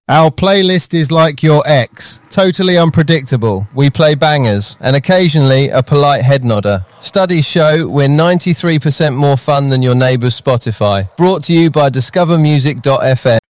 Our playlist is like your ex, totally unpredictable. We play bangers and occasionally a polite head nodder. Studies show we're 93% more fun than your neighbour's Spotify. Brought to you by discovermusic.fm.